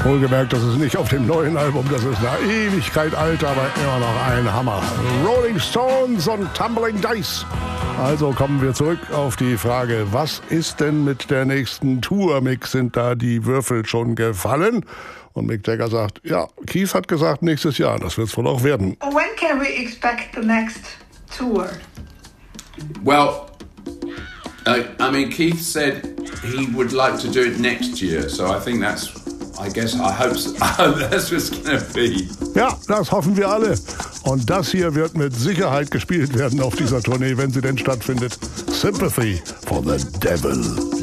Wohlgemerkt, das ist nicht auf dem neuen Album, das ist eine Ewigkeit alt, aber immer noch ein Hammer. Rolling Stones und Tumbling Dice. Also kommen wir zurück auf die Frage, was ist denn mit der nächsten Tour, Mick? Sind da die Würfel schon gefallen? Und Mick Jagger sagt, ja, Keith hat gesagt, nächstes Jahr, das wird es wohl auch werden. When can we expect the next tour? Well, I mean, Keith said he would like to do it next year, so I think that's, I hope that's what's going to be. Ja, das hoffen wir alle. Und das hier wird mit Sicherheit gespielt werden auf dieser Tournee, wenn sie denn stattfindet. Sympathy for the Devil.